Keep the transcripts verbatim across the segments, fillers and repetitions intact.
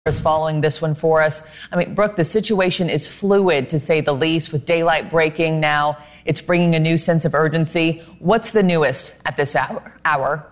is following this one for us. I mean, Brooke, the situation is fluid, to say the least, with daylight breaking now. It's bringing a new sense of urgency. What's the newest at this hour? hour?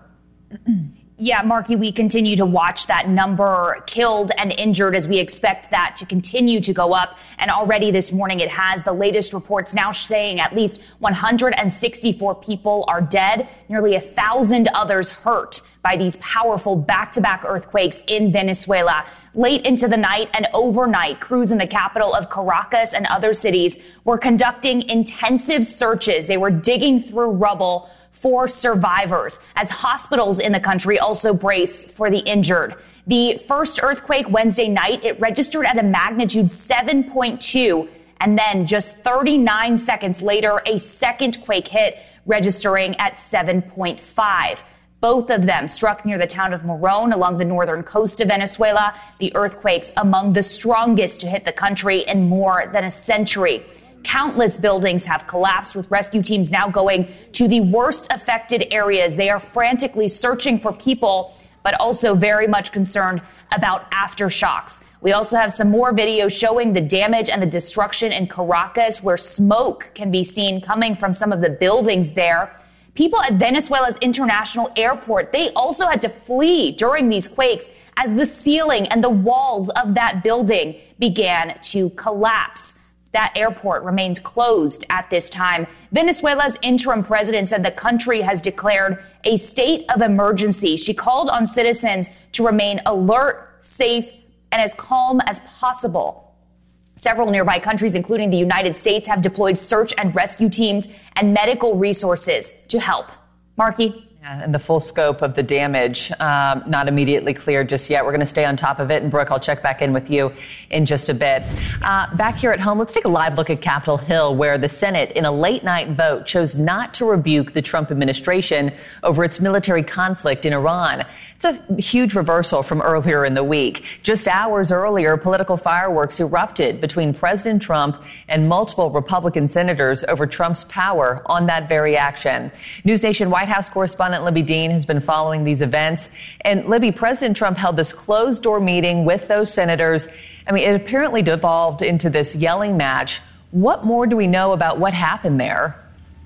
Yeah, Marky, we continue to watch that number killed and injured as we expect that to continue to go up. And already this morning it has. The latest reports now saying at least one hundred sixty-four people are dead, nearly a thousand others hurt by these powerful back-to-back earthquakes in Venezuela. Late into the night and overnight, crews in the capital of Caracas and other cities were conducting intensive searches. They were digging through rubble for survivors, as hospitals in the country also brace for the injured. The first earthquake Wednesday night, it registered at a magnitude seven point two, and then just thirty-nine seconds later, a second quake hit, registering at seven point five. Both of them struck near the town of Morón along the northern coast of Venezuela. The earthquakes among the strongest to hit the country in more than a century. Countless buildings have collapsed, with rescue teams now going to the worst affected areas. They are frantically searching for people, but also very much concerned about aftershocks. We also have some more video showing the damage and the destruction in Caracas, where smoke can be seen coming from some of the buildings there. People at Venezuela's international airport, they also had to flee during these quakes as the ceiling and the walls of that building began to collapse. That airport remains closed at this time. Venezuela's interim president said the country has declared a state of emergency. She called on citizens to remain alert, safe, and as calm as possible. Several nearby countries, including the United States, have deployed search and rescue teams and medical resources to help. Marky? Yeah, and the full scope of the damage, um, not immediately clear just yet. We're going to stay on top of it. And Brooke, I'll check back in with you in just a bit. Uh, back here at home, let's take a live look at Capitol Hill, where the Senate, in a late night vote, chose not to rebuke the Trump administration over its military conflict in Iran. It's a huge reversal from earlier in the week. Just hours earlier, political fireworks erupted between President Trump and multiple Republican senators over Trump's power on that very action. News Nation White House correspondent Libby Dean has been following these events. And Libby, President Trump held this closed-door meeting with those senators. I mean, it apparently devolved into this yelling match. What more do we know about what happened there?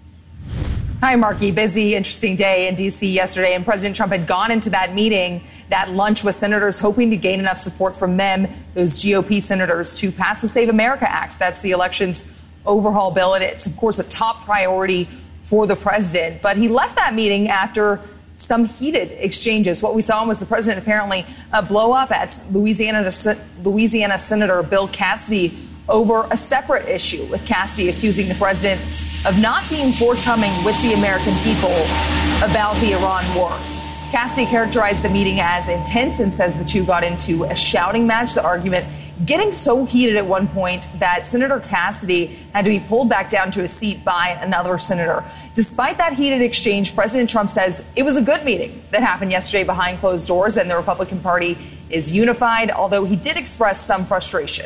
Hi, Marky. Busy, interesting day in D C yesterday, and President Trump had gone into that meeting, that lunch with senators, hoping to gain enough support from them, those G O P senators, to pass the Save America Act. That's the elections overhaul bill, and it's, of course, a top priority for the president. But he left that meeting after some heated exchanges. What we saw was the president apparently uh, blow up at Louisiana, Louisiana Senator Bill Cassidy over a separate issue, with Cassidy accusing the president of not being forthcoming with the American people about the Iran war. Cassidy characterized the meeting as intense and says the two got into a shouting match, the argument getting so heated at one point that Senator Cassidy had to be pulled back down to a seat by another senator. Despite that heated exchange, President Trump says it was a good meeting that happened yesterday behind closed doors, and the Republican Party is unified, although he did express some frustration.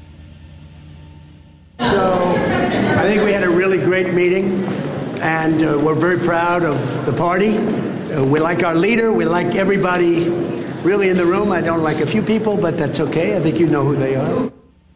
So I think we had a really great meeting, and uh, we're very proud of the party. Uh, we like our leader. We like everybody really in the room. I don't like a few people, but that's okay. I think you know who they are.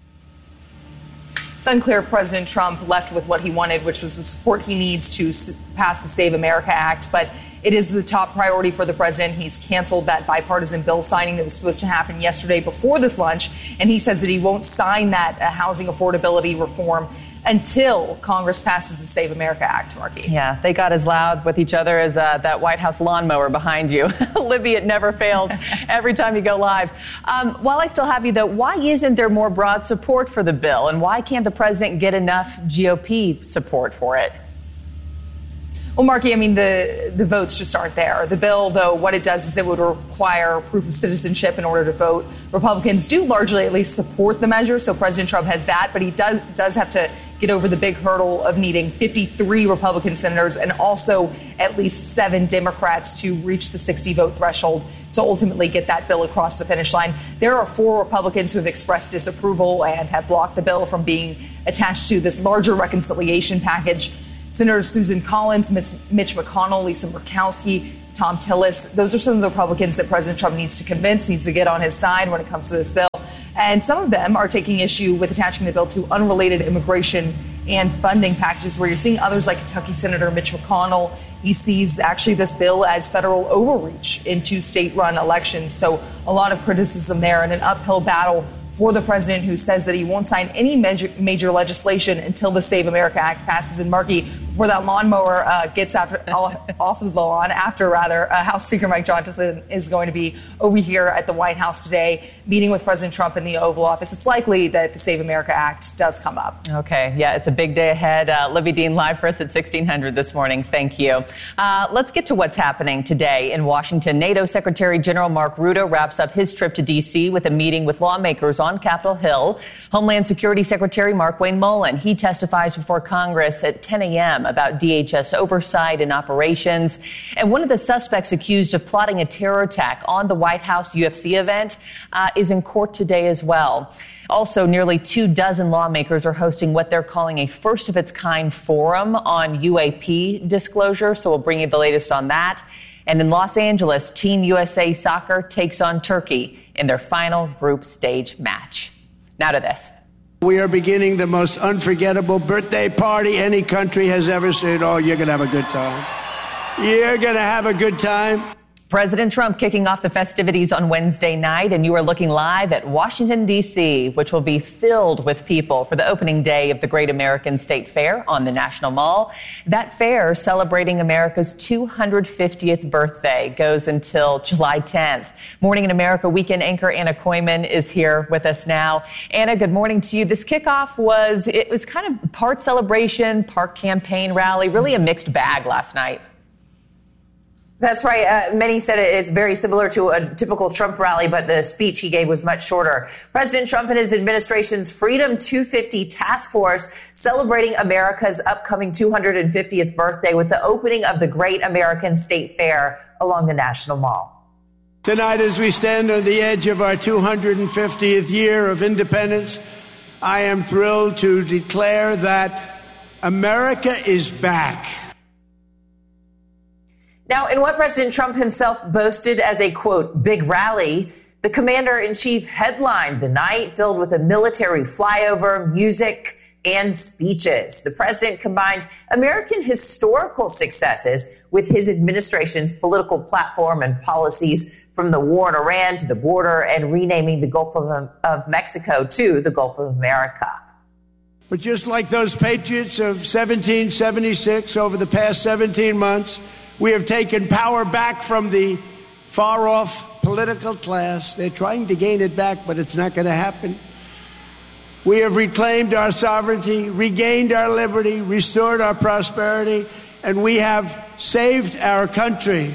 It's unclear if President Trump left with what he wanted, which was the support he needs to pass the Save America Act. But it is the top priority for the president. He's canceled that bipartisan bill signing that was supposed to happen yesterday before this lunch. And he says that he won't sign that uh, housing affordability reform until Congress passes the Save America Act, Marky. Yeah, they got as loud with each other as uh, that White House lawnmower behind you. Libby, it never fails every time you go live. Um, while I still have you, though, why isn't there more broad support for the bill? And why can't the president get enough G O P support for it? Well, Marky, I mean, the, the votes just aren't there. The bill, though, what it does is it would require proof of citizenship in order to vote. Republicans do largely at least support the measure, so President Trump has that, but he does does have to get over the big hurdle of needing fifty-three Republican senators and also at least seven Democrats to reach the sixty vote threshold to ultimately get that bill across the finish line. There are four Republicans who have expressed disapproval and have blocked the bill from being attached to this larger reconciliation package. Senators Susan Collins, Mitch, Mitch McConnell, Lisa Murkowski, Tom Tillis. Those are some of the Republicans that President Trump needs to convince, needs to get on his side when it comes to this bill. And some of them are taking issue with attaching the bill to unrelated immigration and funding packages, where you're seeing others like Kentucky Senator Mitch McConnell. He sees actually this bill as federal overreach into state-run elections. So a lot of criticism there, and an uphill battle for the president, who says that he won't sign any major, major legislation until the Save America Act passes. And Markey, before that lawnmower uh, gets after, off of the lawn, after rather, uh, House Speaker Mike Johnson is going to be over here at the White House today, meeting with President Trump in the Oval Office. It's likely that the Save America Act does come up. Okay, yeah, it's a big day ahead. Uh, Libby Dean live for us at sixteen hundred this morning. Thank you. Uh, let's get to what's happening today in Washington. NATO Secretary General Mark Rutte wraps up his trip to D C with a meeting with lawmakers on Capitol Hill. Homeland Security Secretary Markwayne Mullin, he testifies before Congress at ten a.m. about D H S oversight and operations. And one of the suspects accused of plotting a terror attack on the White House U F C event uh, is in court today as well. Also, nearly two dozen lawmakers are hosting what they're calling a first-of-its-kind forum on U A P disclosure. So we'll bring you the latest on that. And in Los Angeles, Team U S A Soccer takes on Turkey in their final group stage match. Now to this. We are beginning the most unforgettable birthday party any country has ever seen. Oh, you're going to have a good time. You're going to have a good time. President Trump kicking off the festivities on Wednesday night, and you are looking live at Washington, D C, which will be filled with people for the opening day of the Great American State Fair on the National Mall. That fair, celebrating America's two hundred fiftieth birthday, goes until July tenth. Morning in America weekend anchor Anna Koyman is here with us now. Anna, good morning to you. This kickoff was, it was kind of part celebration, part campaign rally, really a mixed bag last night. That's right. Uh, many said it, it's very similar to a typical Trump rally, but the speech he gave was much shorter. President Trump and his administration's Freedom two fifty task force celebrating America's upcoming two hundred fiftieth birthday with the opening of the Great American State Fair along the National Mall. Tonight, as we stand on the edge of our two hundred fiftieth year of independence, I am thrilled to declare that America is back. Now, in what President Trump himself boasted as a, quote, big rally, the commander-in-chief headlined the night filled with a military flyover, music, and speeches. The president combined American historical successes with his administration's political platform and policies, from the war in Iran to the border and renaming the Gulf of, of Mexico to the Gulf of America. But just like those patriots of seventeen seventy-six, over the past seventeen months, we have taken power back from the far-off political class. They're trying to gain it back, but it's not going to happen. We have reclaimed our sovereignty, regained our liberty, restored our prosperity, and we have saved our country.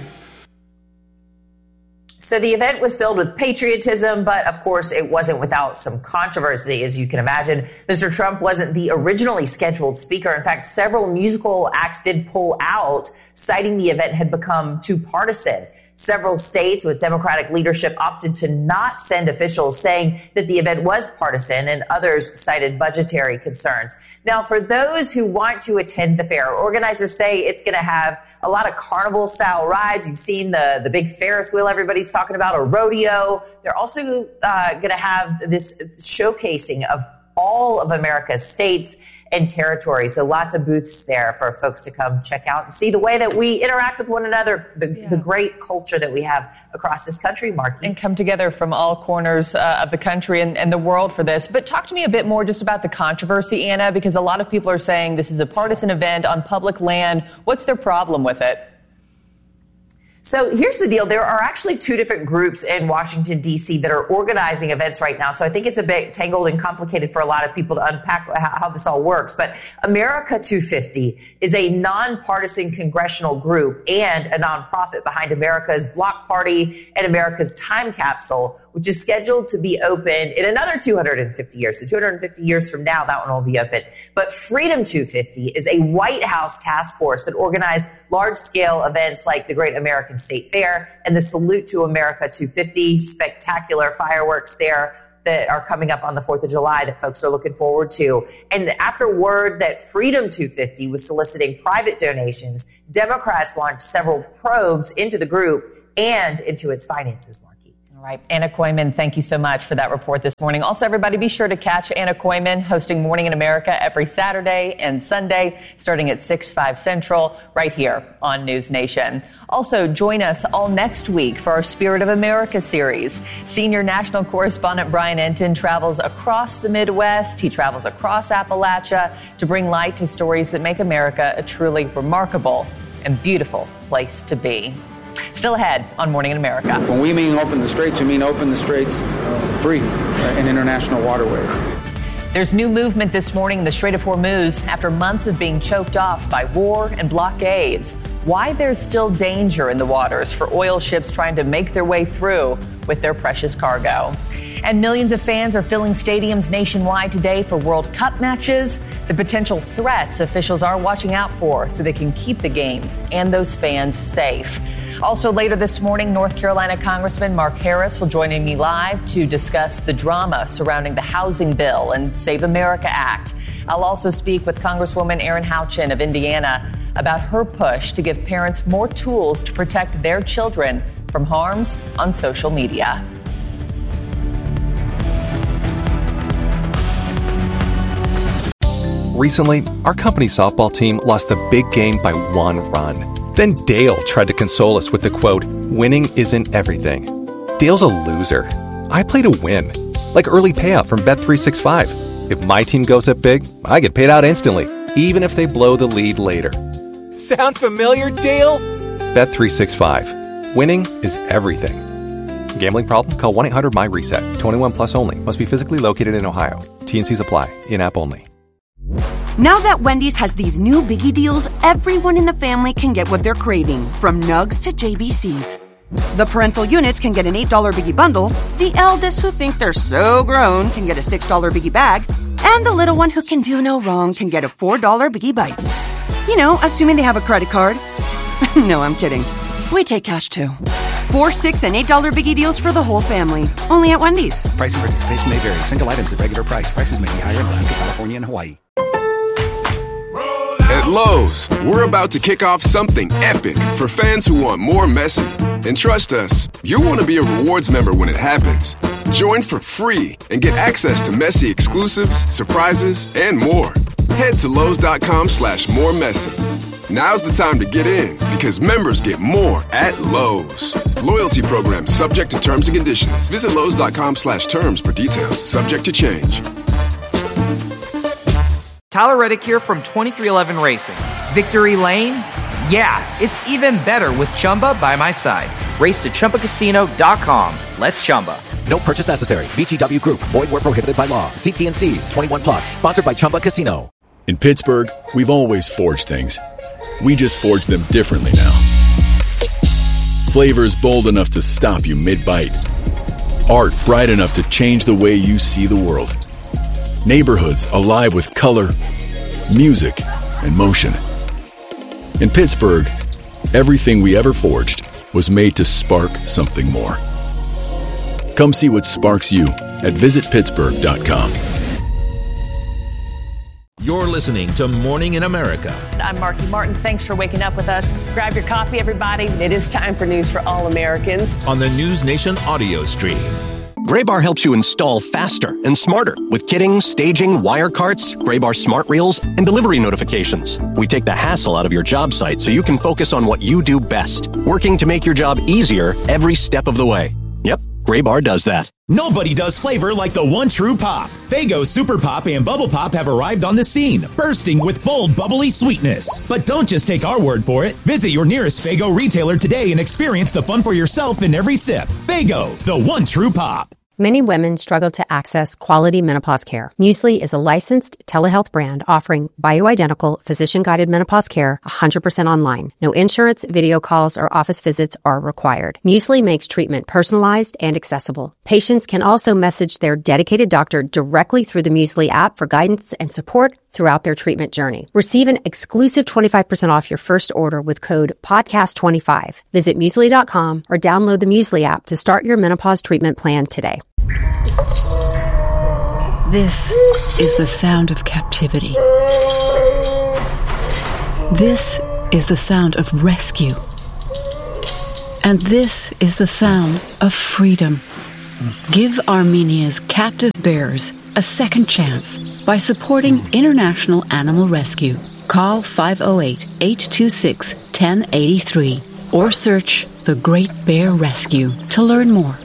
So the event was filled with patriotism, but of course it wasn't without some controversy, as you can imagine. Mister Trump wasn't the originally scheduled speaker. In fact, several musical acts did pull out, citing the event had become too partisan. Several states with Democratic leadership opted to not send officials, saying that the event was partisan, and others cited budgetary concerns. Now, for those who want to attend the fair, organizers say it's going to have a lot of carnival-style rides. You've seen the, the big Ferris wheel everybody's talking about, a rodeo. They're also uh, going to have this showcasing of all of America's states and territories. So lots of booths there for folks to come check out and see the way that we interact with one another, the, yeah. the great culture that we have across this country, Mark. And come together from all corners uh, of the country and, and the world for this. But talk to me a bit more just about the controversy, Anna, because a lot of people are saying this is a partisan sure. event on public land. What's their problem with it? So here's the deal. There are actually two different groups in Washington, D C that are organizing events right now. So I think it's a bit tangled and complicated for a lot of people to unpack how, how this all works. But America two fifty is a nonpartisan congressional group and a nonprofit behind America's Block Party and America's Time Capsule, which is scheduled to be open in another two hundred fifty years. So two hundred fifty years from now, that one will be open. But Freedom two fifty is a White House task force that organized large-scale events like the Great American State Fair and the Salute to America two fifty, spectacular fireworks there. that are coming up on the fourth of July that folks are looking forward to. And after word that Freedom two fifty was soliciting private donations, Democrats launched several probes into the group and into its finances, Marky. All right. Anna Koyman, thank you so much for that report this morning. Also, everybody, be sure to catch Anna Koyman hosting Morning in America every Saturday and Sunday, starting at six, five Central, right here on News Nation. Also, join us all next week for our Spirit of America series. Senior national correspondent Brian Enton travels across the Midwest. He travels across Appalachia to bring light to stories that make America a truly remarkable and beautiful place to be. Still ahead on Morning in America. When we mean open the straits, we mean open the straits free in international waterways. There's new movement this morning in the Strait of Hormuz after months of being choked off by war and blockades. Why there's still danger in the waters for oil ships trying to make their way through with their precious cargo. And millions of fans are filling stadiums nationwide today for World Cup matches. The potential threats officials are watching out for so they can keep the games and those fans safe. Also later this morning, North Carolina Congressman Mark Harris will join me live to discuss the drama surrounding the housing bill and Save America Act. I'll also speak with Congresswoman Erin Houchin of Indiana about her push to give parents more tools to protect their children from harms on social media. Recently, our company softball team lost the big game by one run. Then Dale tried to console us with the quote, "Winning isn't everything." Dale's a loser. I play to win. Like early payout from Bet three sixty-five. If my team goes up big, I get paid out instantly, even if they blow the lead later. Sound familiar, Dale? Bet three sixty-five. Winning is everything. Gambling problem? Call one eight hundred M Y reset. twenty-one plus only. Must be physically located in Ohio. T and Cs apply. In-app only. Now that Wendy's has these new biggie deals, everyone in the family can get what they're craving, from nugs to J B Cs. The parental units can get an eight dollar biggie bundle, the eldest who think they're so grown can get a six dollar biggie bag, and the little one who can do no wrong can get a four dollar biggie bites. You know, assuming they have a credit card. No, I'm kidding. We take cash too. Four, six, and eight dollar biggie deals for the whole family. Only at Wendy's. Price and participation may vary. Single items at regular price. Prices may be higher in Alaska, California, and Hawaii. At Lowe's, we're about to kick off something epic for fans who want more Messi. And trust us, you'll want to be a rewards member when it happens. Join for free and get access to Messi exclusives, surprises, and more. Head to Lowe's.com slash more Messi. Now's the time to get in because members get more at Lowe's. Loyalty program subject to terms and conditions. Visit Lowe's.com slash terms for details. Subject to change. Tyler Reddick here from twenty-three eleven Racing. Victory Lane? Yeah, it's even better with Chumba by my side. Race to Chumba Casino dot com. Let's Chumba. No purchase necessary. V G W Group. Void where prohibited by law. See T and C's. twenty-one plus. Sponsored by Chumba Casino. In Pittsburgh, we've always forged things. We just forge them differently now. Flavors bold enough to stop you mid-bite. Art bright enough to change the way you see the world. Neighborhoods alive with color, music, and motion. In Pittsburgh, everything we ever forged was made to spark something more. Come see what sparks you at visit pittsburgh dot com. You're listening to Morning in America. I'm Marky Martin. Thanks for waking up with us. Grab your coffee, everybody. It is time for news for all Americans. On the News Nation audio stream. Graybar helps you install faster and smarter with kitting, staging, wire carts, Graybar smart reels, and delivery notifications. We take the hassle out of your job site so you can focus on what you do best, working to make your job easier every step of the way. Yep, Graybar does that. Nobody does flavor like the one true pop. Faygo Super Pop and Bubble Pop have arrived on the scene, bursting with bold, bubbly sweetness. But don't just take our word for it. Visit your nearest Faygo retailer today and experience the fun for yourself in every sip. Faygo, the one true pop. Many women struggle to access quality menopause care. Muesli is a licensed telehealth brand offering bioidentical, physician-guided menopause care one hundred percent online. No insurance, video calls, or office visits are required. Muesli makes treatment personalized and accessible. Patients can also message their dedicated doctor directly through the Muesli app for guidance and support throughout their treatment journey. Receive an exclusive twenty-five percent off your first order with code podcast twenty-five. Visit muesli dot com or download the Muesli app to start your menopause treatment plan today. This is the sound of captivity. This is the sound of rescue. And this is the sound of freedom. Give Armenia's captive bears a second chance by supporting International Animal Rescue. Call five oh eight, eight two six, one oh eight three or search The Great Bear Rescue to learn more.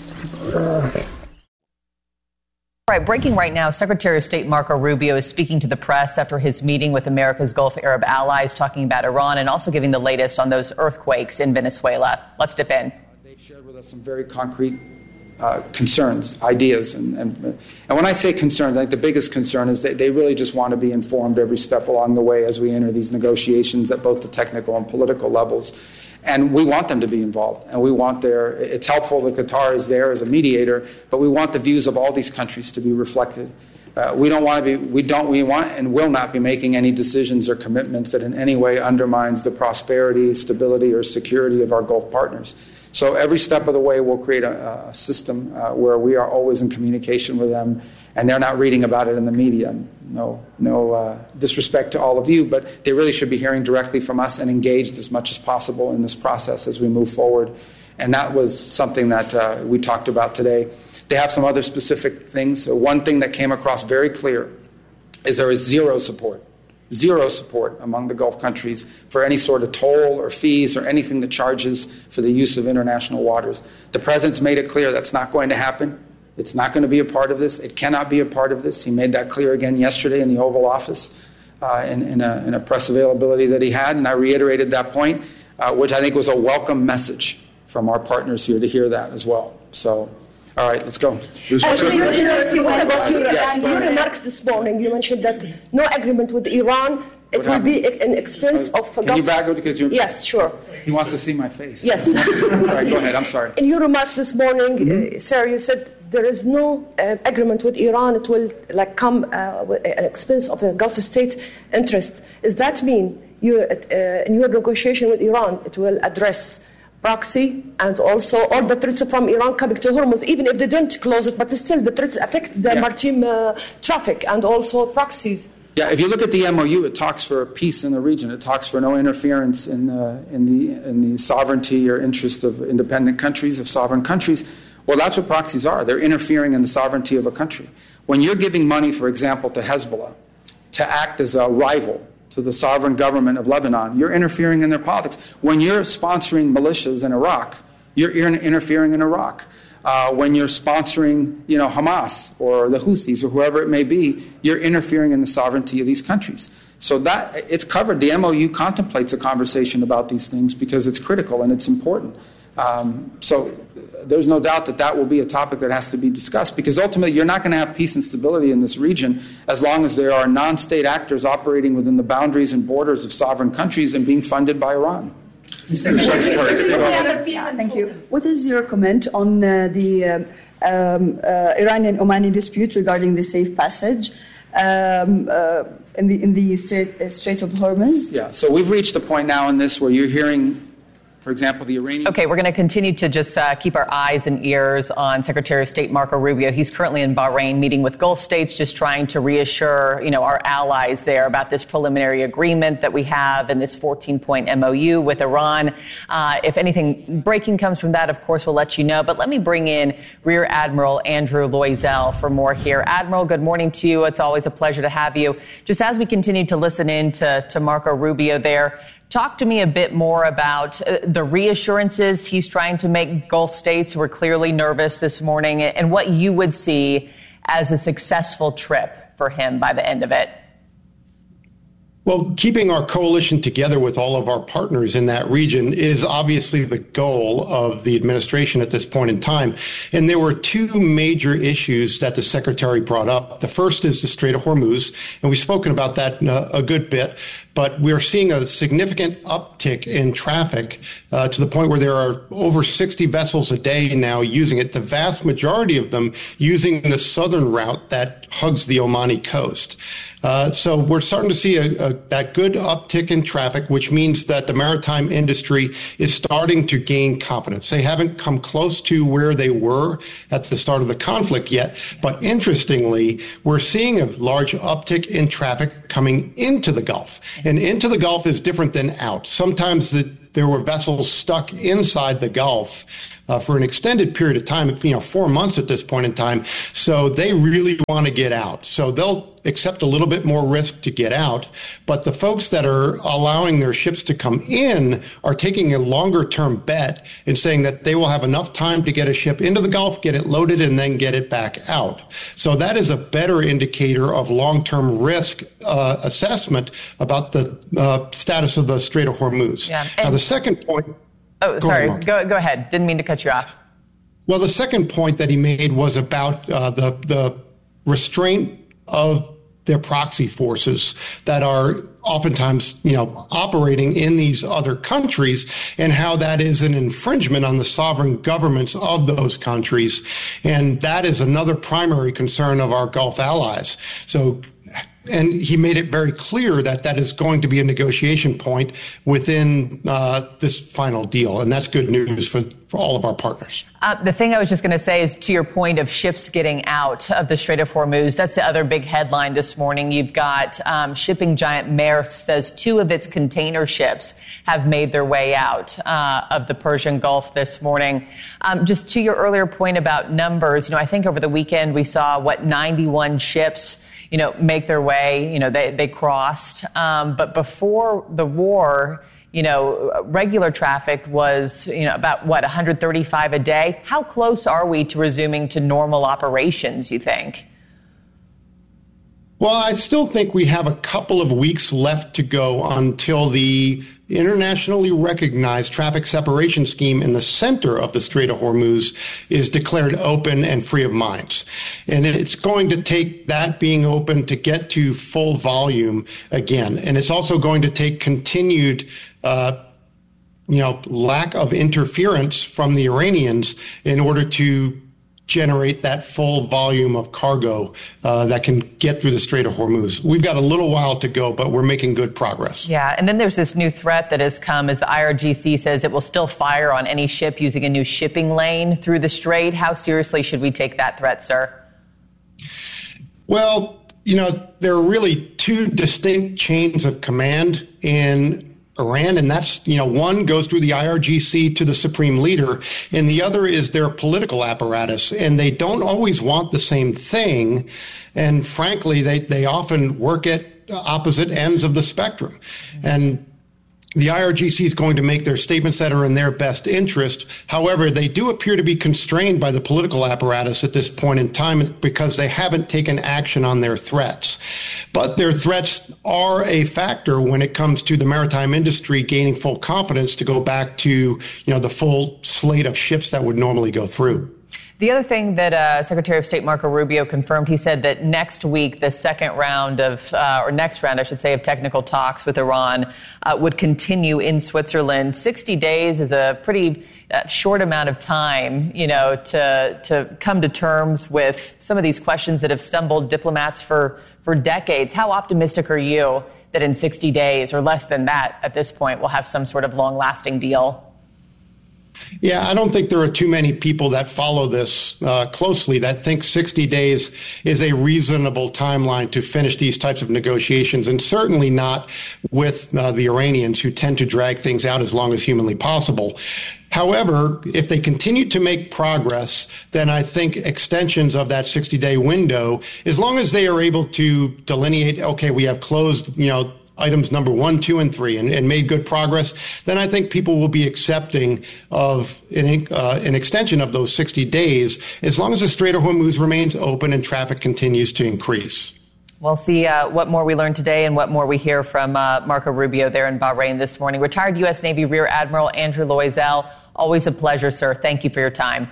All right, breaking right now, Secretary of State Marco Rubio is speaking to the press after his meeting with America's Gulf Arab allies, talking about Iran and also giving the latest on those earthquakes in Venezuela. Let's dip in. They've shared with us some very concrete uh, concerns, ideas. And, and, and when I say concerns, I think the biggest concern is that they really just want to be informed every step along the way as we enter these negotiations at both the technical and political levels. And we want them to be involved, and we want their, it's helpful that Qatar is there as a mediator, but we want the views of all these countries to be reflected. Uh, we don't want to be, we don't, we want and will not be making any decisions or commitments that in any way undermines the prosperity, stability, or security of our Gulf partners. So every step of the way we'll create a, a system uh, where we are always in communication with them, and they're not reading about it in the media. No, no uh, disrespect to all of you, but they really should be hearing directly from us and engaged as much as possible in this process as we move forward. And that was something that uh, we talked about today. They have some other specific things. So one thing that came across very clear is there is zero support, zero support among the Gulf countries for any sort of toll or fees or anything that charges for the use of international waters. The president's made it clear that's not going to happen. It's not going to be a part of this. It cannot be a part of this. He made that clear again yesterday in the Oval Office uh, in, in, a, in a press availability that he had, and I reiterated that point, uh, which I think was a welcome message from our partners here to hear that as well. So, all right, let's go. Actually, what about your, yes, your remarks this morning? You mentioned that no agreement with Iran. It what will happened? Be an expense uh, of... Can Gulf- you back up because you're... Yes, sure. He wants to see my face. Yes. Sorry, go ahead. I'm sorry. In your remarks this morning, mm-hmm. uh, sir, you said there is no uh, agreement with Iran. It will like come uh, at an expense of a Gulf state interest. Does that mean you, uh, in your negotiation with Iran, it will address proxy and also all the threats from Iran coming to Hormuz, even if they don't close it, but still the threats affect the yeah. maritime uh, traffic and also proxies? Yeah, if you look at the M O U, it talks for peace in the region. It talks for no interference in the, in the, in the sovereignty or interest of independent countries, of sovereign countries. Well, that's what proxies are. They're interfering in the sovereignty of a country. When you're giving money, for example, to Hezbollah to act as a rival to the sovereign government of Lebanon, you're interfering in their politics. When you're sponsoring militias in Iraq, you're interfering in Iraq. Uh, when you're sponsoring, you know, Hamas or the Houthis or whoever it may be, you're interfering in the sovereignty of these countries. So that it's covered. The M O U contemplates a conversation about these things because it's critical and it's important. Um, so there's no doubt that that will be a topic that has to be discussed because ultimately you're not going to have peace and stability in this region as long as there are non-state actors operating within the boundaries and borders of sovereign countries and being funded by Iran. Thank you. What is your comment on uh, the um, um, uh, Iranian-Omani dispute regarding the safe passage um, uh, in the in the Strait, uh, Strait of Hormuz? Yeah. So we've reached a point now in this where you're hearing, for example, the Iranian... Okay, we're going to continue to just uh, keep our eyes and ears on Secretary of State Marco Rubio. He's currently in Bahrain meeting with Gulf states, just trying to reassure, you know, our allies there about this preliminary agreement that we have and this fourteen-point M O U with Iran. Uh, if anything breaking comes from that, of course, we'll let you know. But let me bring in Rear Admiral Andrew Loisel for more here. Admiral, good morning to you. It's always a pleasure to have you. Just as we continue to listen in to, to Marco Rubio there, talk to me a bit more about uh, the reassurances he's trying to make Gulf states who are clearly nervous this morning and what you would see as a successful trip for him by the end of it. Well, keeping our coalition together with all of our partners in that region is obviously the goal of the administration at this point in time. And there were two major issues that the secretary brought up. The first is the Strait of Hormuz, and we've spoken about that a good bit. But we're seeing a significant uptick in traffic uh, to the point where there are over sixty vessels a day now using it, the vast majority of them using the southern route that hugs the Omani coast. Uh, so we're starting to see a, uh, that good uptick in traffic, which means that the maritime industry is starting to gain confidence. They haven't come close to where they were at the start of the conflict yet. But interestingly, we're seeing a large uptick in traffic coming into the Gulf. And into the Gulf is different than out. Sometimes the, there were vessels stuck inside the Gulf Uh, for an extended period of time, you know, four months at this point in time. So they really want to get out. So they'll accept a little bit more risk to get out. But the folks that are allowing their ships to come in are taking a longer term bet and saying that they will have enough time to get a ship into the Gulf, get it loaded, and then get it back out. So that is a better indicator of long-term risk uh, assessment about the uh, status of the Strait of Hormuz. Yeah. Now, the second point. Oh, go sorry. Ahead, go, go ahead. Didn't mean to cut you off. Well, the second point that he made was about uh, the the restraint of their proxy forces that are oftentimes, you know, operating in these other countries, and how that is an infringement on the sovereign governments of those countries. And that is another primary concern of our Gulf allies. So, and he made it very clear that that is going to be a negotiation point within uh, this final deal. And that's good news for, for all of our partners. Uh, the thing I was just going to say is, to your point of ships getting out of the Strait of Hormuz, that's the other big headline this morning. You've got um, shipping giant Maersk says two of its container ships have made their way out uh, of the Persian Gulf this morning. Um, just to your earlier point about numbers, you know, I think over the weekend we saw, what, ninety-one ships you know, make their way, you know, they, they crossed. Um, but before the war, you know, regular traffic was, you know, about, what, one hundred thirty-five a day? How close are we to resuming to normal operations, you think? Well, I still think we have a couple of weeks left to go until the internationally recognized traffic separation scheme in the center of the Strait of Hormuz is declared open and free of mines. And it's going to take that being open to get to full volume again. And it's also going to take continued uh, you know, lack of interference from the Iranians in order to generate that full volume of cargo uh, that can get through the Strait of Hormuz. We've got a little while to go, but we're making good progress. Yeah, and then there's this new threat that has come as the I R G C says it will still fire on any ship using a new shipping lane through the strait. How seriously should we take that threat, sir? Well, you know, there are really two distinct chains of command in Iran, and that's, you know, one goes through the I R G C to the supreme leader, and the other is their political apparatus, and they don't always want the same thing, and frankly, they, they often work at opposite ends of the spectrum. And the I R G C is going to make their statements that are in their best interest. However, they do appear to be constrained by the political apparatus at this point in time because they haven't taken action on their threats. But their threats are a factor when it comes to the maritime industry gaining full confidence to go back to, you know, the full slate of ships that would normally go through. The other thing that uh, Secretary of State Marco Rubio confirmed, he said that next week, the second round of, uh, or next round, I should say, of technical talks with Iran uh, would continue in Switzerland. sixty days is a pretty uh, short amount of time, you know, to to come to terms with some of these questions that have stumbled diplomats for, for decades. How optimistic are you that in sixty days, or less than that at this point, we'll have some sort of long-lasting deal? Yeah, I don't think there are too many people that follow this uh, closely that think sixty days is a reasonable timeline to finish these types of negotiations, and certainly not with uh, the Iranians, who tend to drag things out as long as humanly possible. However, if they continue to make progress, then I think extensions of that sixty-day window, as long as they are able to delineate, okay, we have closed, you know, items number one, two, and three, and, and made good progress, then I think people will be accepting of an, uh, an extension of those sixty days, as long as the Strait of Hormuz remains open and traffic continues to increase. We'll see uh, what more we learn today and what more we hear from uh, Marco Rubio there in Bahrain this morning. Retired U S Navy Rear Admiral Andrew Loisel, always a pleasure, sir. Thank you for your time.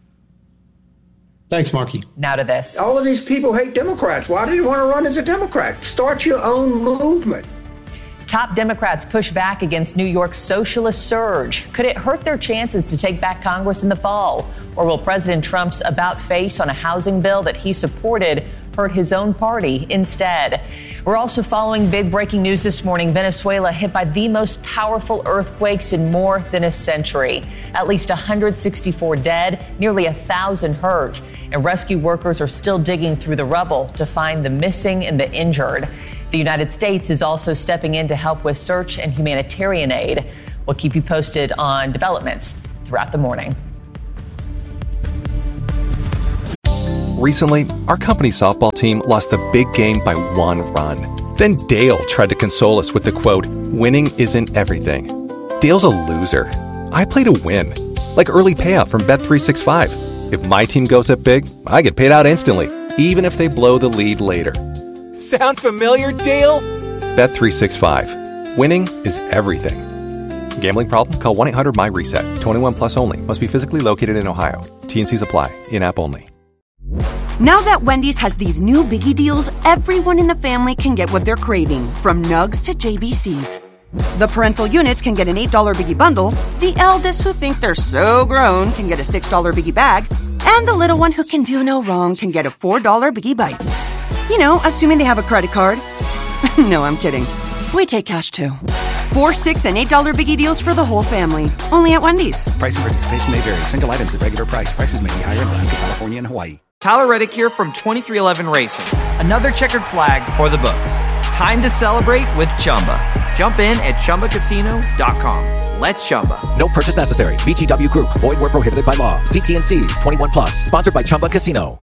Thanks, Marky. Now to this. All of these people hate Democrats. Why do you want to run as a Democrat? Start your own movement. Top Democrats push back against New York's socialist surge. Could it hurt their chances to take back Congress in the fall? Or will President Trump's about face on a housing bill that he supported hurt his own party instead. We're also following big breaking news this morning. Venezuela hit by the most powerful earthquakes in more than a century. At least one hundred sixty-four dead, nearly one thousand hurt. And rescue workers are still digging through the rubble to find the missing and the injured. The United States is also stepping in to help with search and humanitarian aid. We'll keep you posted on developments throughout the morning. Recently, our company's softball team lost the big game by one run. Then Dale tried to console us with the quote, "Winning isn't everything." Dale's a loser. I play to win. Like early payout from Bet three sixty-five. If my team goes up big, I get paid out instantly, even if they blow the lead later. Sound familiar, Dale? Bet three sixty-five. Winning is everything. Gambling problem? Call one eight hundred M Y reset. twenty-one plus only. Must be physically located in Ohio. T N Cs apply. In-app only. Now that Wendy's has these new biggie deals, everyone in the family can get what they're craving, from Nugs to J B Cs. The parental units can get an eight dollar biggie bundle, the eldest who think they're so grown can get a six dollar biggie bag, and the little one who can do no wrong can get a four dollar biggie bites. You know, assuming they have a credit card. No, I'm kidding. We take cash too. Four, six, and eight dollar biggie deals for the whole family. Only at Wendy's. Price and participation may vary. Single items at regular price. Prices may be higher in Alaska, California, and Hawaii. Tyler Reddick here from twenty-three eleven Racing. Another checkered flag for the books. Time to celebrate with Chumba. Jump in at Chumba Casino dot com. Let's Chumba. No purchase necessary. V G W Group. Void where prohibited by law. See T N Cs. twenty-one plus. Sponsored by Chumba Casino.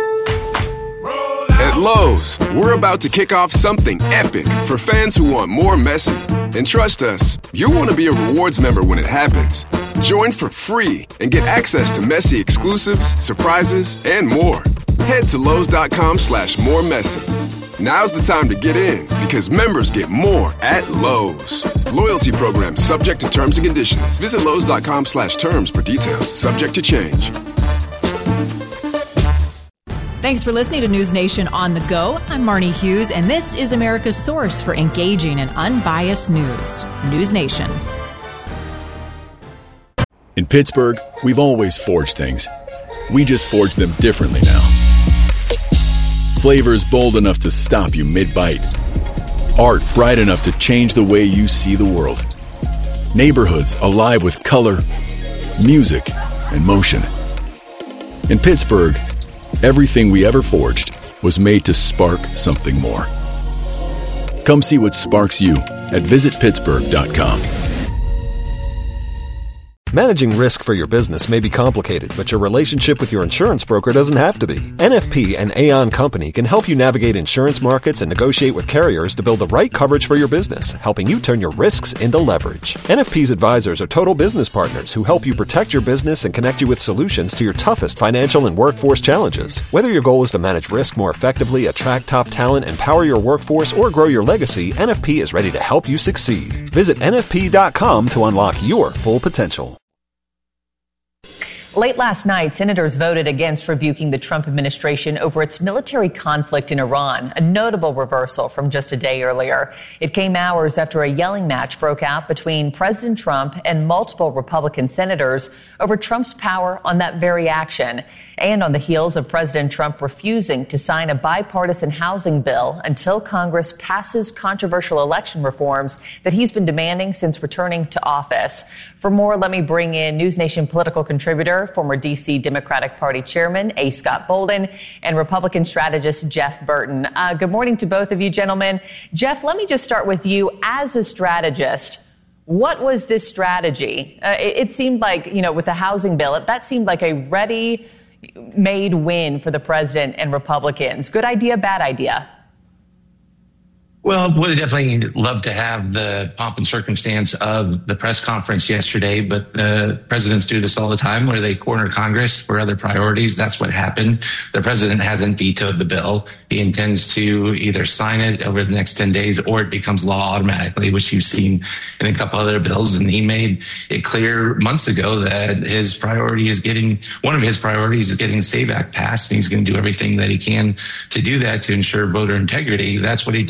At Lowe's, we're about to kick off something epic for fans who want more Messi. And trust us, you'll want to be a rewards member when it happens. Join for free and get access to Messi exclusives, surprises, and more. Head to Lowe's.com slash more Messi. Now's the time to get in because members get more at Lowe's. Loyalty program subject to terms and conditions. Visit Lowe's.com slash terms for details. Subject to change. Thanks for listening to News Nation on the Go. I'm Marnie Hughes, and this is America's source for engaging and unbiased news. News Nation. In Pittsburgh, we've always forged things. We just forge them differently now. Flavors bold enough to stop you mid-bite. Art bright enough to change the way you see the world. Neighborhoods alive with color, music, and motion. In Pittsburgh, everything we ever forged was made to spark something more. Come see what sparks you at visit pittsburgh dot com. Managing risk for your business may be complicated, but your relationship with your insurance broker doesn't have to be. N F P and Aon Company can help you navigate insurance markets and negotiate with carriers to build the right coverage for your business, helping you turn your risks into leverage. N F P's advisors are total business partners who help you protect your business and connect you with solutions to your toughest financial and workforce challenges. Whether your goal is to manage risk more effectively, attract top talent, empower your workforce, or grow your legacy, N F P is ready to help you succeed. Visit N F P dot com to unlock your full potential. Late last night, senators voted against rebuking the Trump administration over its military conflict in Iran, a notable reversal from just a day earlier. It came hours after a yelling match broke out between President Trump and multiple Republican senators over Trump's power on that very action, and on the heels of President Trump refusing to sign a bipartisan housing bill until Congress passes controversial election reforms that he's been demanding since returning to office. For more, let me bring in News Nation political contributor, former D C Democratic Party Chairman A. Scott Bolden, and Republican strategist Jeff Burton. Uh, good morning to both of you, gentlemen. Jeff, let me just start with you as a strategist. What was this strategy? Uh, it, it seemed like, you know, with the housing bill, that seemed like a ready-made win for the president and Republicans. Good idea, bad idea? Well, would have definitely loved to have the pomp and circumstance of the press conference yesterday, but the presidents do this all the time where they corner Congress for other priorities. That's what happened. The president hasn't vetoed the bill. He intends to either sign it over the next ten days or it becomes law automatically, which you've seen in a couple other bills. And he made it clear months ago that his priority is getting, one of his priorities is getting the SAVE Act passed. And he's going to do everything that he can to do that to ensure voter integrity. That's what he did yesterday.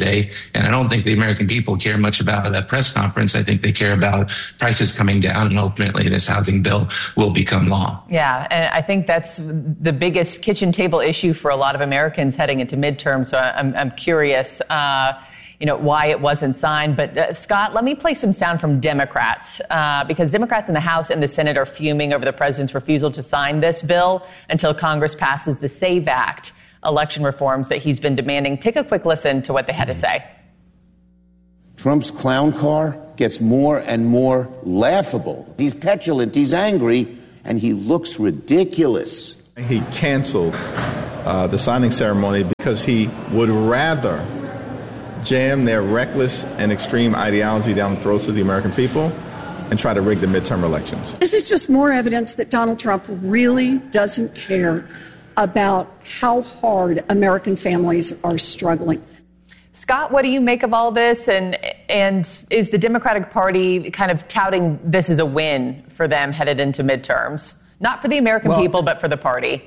yesterday. And I don't think the American people care much about a press conference. I think they care about prices coming down, and ultimately this housing bill will become law. Yeah, and I think that's the biggest kitchen table issue for a lot of Americans heading into midterms. So I'm, I'm curious, uh, you know, why it wasn't signed. But uh, Scott, let me play some sound from Democrats, uh, because Democrats in the House and the Senate are fuming over the president's refusal to sign this bill until Congress passes the SAVE Act, election reforms that he's been demanding. Take a quick listen to what they had to say. Trump's clown car gets more and more laughable. He's petulant, he's angry, and he looks ridiculous. He canceled uh, the signing ceremony because he would rather jam their reckless and extreme ideology down the throats of the American people and try to rig the midterm elections. This is just more evidence that Donald Trump really doesn't care about how hard American families are struggling. Scott, what do you make of all this? And and is the Democratic Party kind of touting this as a win for them headed into midterms? Not for the American well, people, but for the party.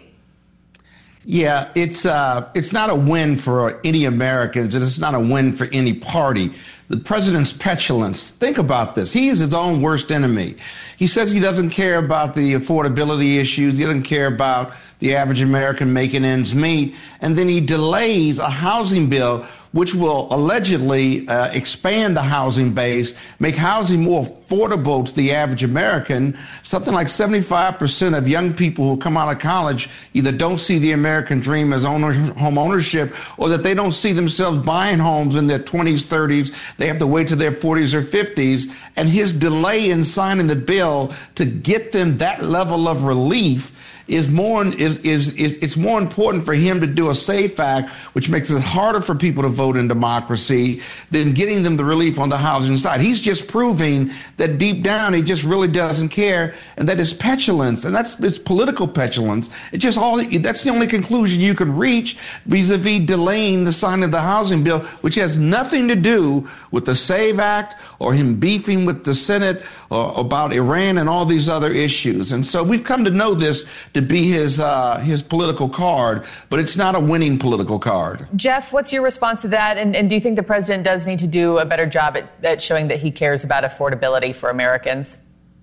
Yeah, it's uh, it's not a win for any Americans, and it's not a win for any party. The president's petulance, think about this. He is his own worst enemy. He says he doesn't care about the affordability issues. He doesn't care about the average American making ends meet. And then he delays a housing bill which will allegedly uh, expand the housing base, make housing more affordable to the average American. Something like seventy-five percent of young people who come out of college either don't see the American dream as owner, home ownership, or that they don't see themselves buying homes in their twenties, thirties. They have to wait till their forties or fifties. And his delay in signing the bill to get them that level of relief is more is, is is it's more important for him to do a SAFE Act, which makes it harder for people to vote in democracy, than getting them the relief on the housing side. He's just proving that deep down he just really doesn't care, and that is petulance, and that's it's political petulance. It's just all that's the only conclusion you can reach vis-a-vis delaying the signing of the housing bill, which has nothing to do with the SAVE Act or him beefing with the Senate or about Iran and all these other issues. And so we've come to know this to be his uh, his political card, but it's not a winning political card. Jeff, what's your response to that? And, and do you think the president does need to do a better job at, at showing that he cares about affordability for Americans?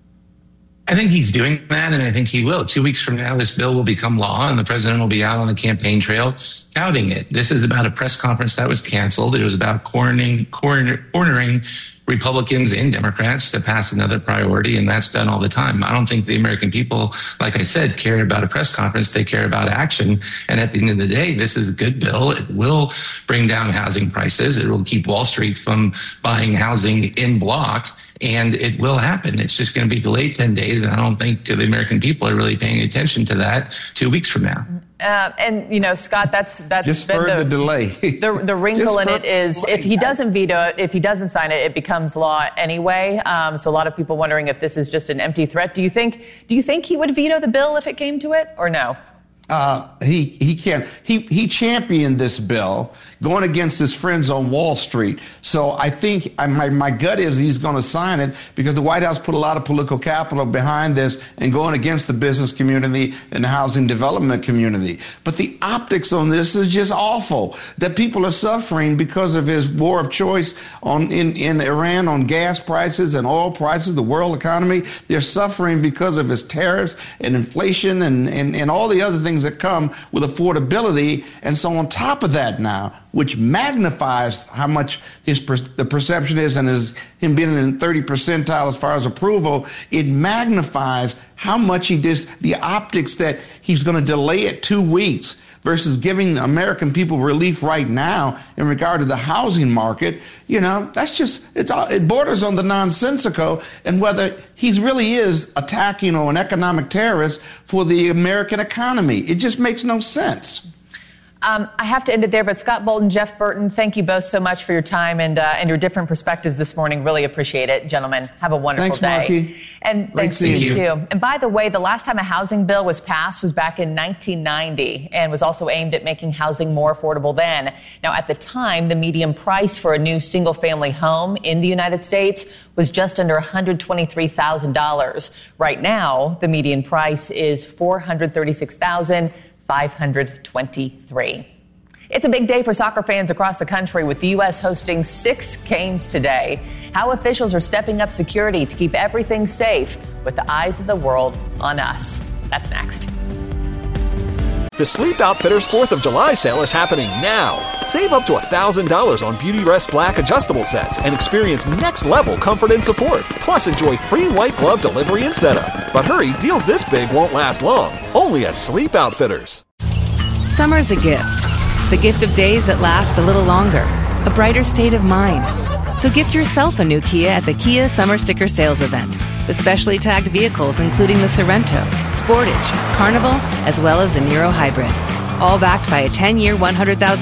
I think he's doing that, and I think he will. Two weeks from now, this bill will become law, and the president will be out on the campaign trail touting it. This is about a press conference that was canceled. It was about cornering, corner, cornering Republicans and Democrats to pass another priority, and that's done all the time. I don't think the American people, like I said, care about a press conference. They care about action. And at the end of the day, this is a good bill. It will bring down housing prices. It will keep Wall Street from buying housing in block. And it will happen. It's just going to be delayed ten days. And I don't think the American people are really paying attention to that two weeks from now. Uh, and, you know, Scott, that's that's just for the, the delay. the, the wrinkle in it is if he doesn't veto it, if he doesn't sign it, it becomes law anyway. Um, so a lot of people wondering if this is just an empty threat. Do you think do you think he would veto the bill if it came to it, or no? Uh, he he can't. He he championed this bill going against his friends on Wall Street. So I think I, my my gut is he's going to sign it because the White House put a lot of political capital behind this and going against the business community and the housing development community. But the optics on this is just awful. That people are suffering because of his war of choice on in in Iran on gas prices and oil prices, the world economy. They're suffering because of his tariffs and inflation and and and all the other things that come with affordability. And so on top of that now, which magnifies how much his per- the perception is and his him being in the thirty percentile as far as approval, it magnifies how much he does the optics that he's going to delay it two weeks versus giving American people relief right now in regard to the housing market. You know, that's just, it's all, it borders on the nonsensical, and whether he really is attacking or an economic terrorist for the American economy. It just makes no sense. Um, I have to end it there, but Scott Bolton, Jeff Burton, thank you both so much for your time and uh, and your different perspectives this morning. Really appreciate it, gentlemen. Have a wonderful thanks, day. Marky. And Great thanks to you, you too. And by the way, the last time a housing bill was passed was back in nineteen ninety and was also aimed at making housing more affordable then. Now, at the time, the median price for a new single-family home in the United States was just under one hundred twenty-three thousand dollars. Right now, the median price is four hundred thirty-six thousand five hundred twenty-three dollars. It's a big day for soccer fans across the country, with the U S hosting six games today. How officials are stepping up security to keep everything safe with the eyes of the world on us. That's next. The Sleep Outfitters fourth of July sale is happening now. Save up to one thousand dollars on Beautyrest Black adjustable sets and experience next-level comfort and support. Plus, enjoy free white glove delivery and setup. But hurry, deals this big won't last long. Only at Sleep Outfitters. Summer's a gift. The gift of days that last a little longer. A brighter state of mind. So gift yourself a new Kia at the Kia Summer Sticker Sales Event. With specially tagged vehicles including the Sorrento, Sportage, Carnival, as well as the Niro Hybrid. All backed by a ten-year, one hundred thousand